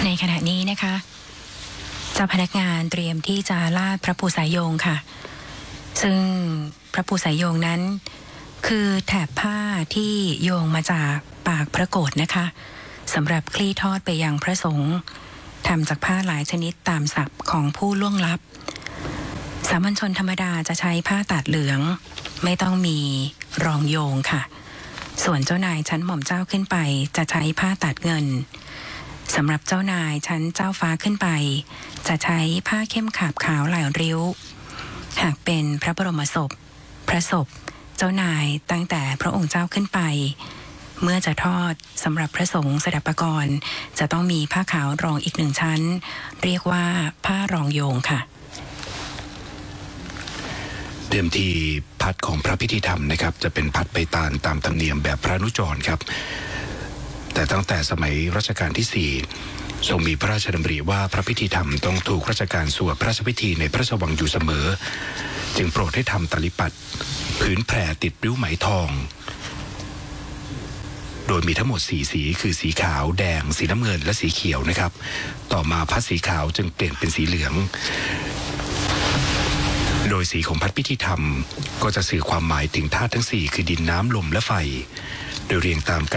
ในขณะนี้นะคะเจ้าพนักงานเตรียมที่จะลาดพระภูสายโยงค่ะซึ่งพระภูสายโยงนั้นคือแถบผ้าที่โยงมาจากปากพระโกฐนะคะสำหรับคลี่ทอดไปยังพระสงฆ์ทำจากผ้าหลายชนิดตามศัพท์ของผู้ล่วงลับสามัญชนธรรมดาจะใช้ผ้าตัดเหลืองไม่ต้องมีรองโยงค่ะส่วนเจ้านายชั้นหม่อมเจ้าขึ้นไปจะใช้ผ้าตัดเงินสำหรับเจ้านายชั้นเจ้าฟ้าขึ้นไปจะใช้ผ้าเข้มขาบขาวหลายริ้วหากเป็นพระบรมศพพระศพเจ้านายตั้งแต่พระองค์เจ้าขึ้นไปเมื่อจะทอดสำหรับพระสงฆ์สดับปกรณ์จะต้องมีผ้าขาวรองอีกหนึ่งชั้นเรียกว่าผ้ารองโยงค่ะเดิมทีพัดของพระพิธีธรรมนะครับจะเป็นพัดใบตาลตามธรรมเนียมแบบพระอนุจรครับแต่ตั้งแต่สมัยรัชกาลที่4ทรงมีพระราชดำริว่าพระพิธีธรรมต้องถูกราชการสวดพระราชพิธีในพระราชวังอยู่เสมอจึงโปรดให้ทำตลิปัดผืนแผ่ติดริ้วไหมทองโดยมีทั้งหมด4สีคือสีขาวแดงสีน้ำเงินและสีเขียวนะครับต่อมาพัดสีขาวจึงเปลี่ยนเป็นสีเหลืองโดยสีของพัดพิธีธรรมก็จะสื่อความหมายถึงธาตุทั้ง4คือดินน้ำลมและไฟโดยเรียงตามกัน